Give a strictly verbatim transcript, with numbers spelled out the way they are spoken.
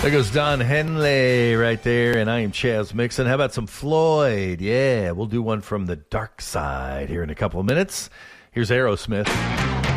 There goes Don Henley right there, and I am Chaz Mixon. How about some Floyd? Yeah, we'll do one from the dark side here in a couple of minutes. Here's Aerosmith.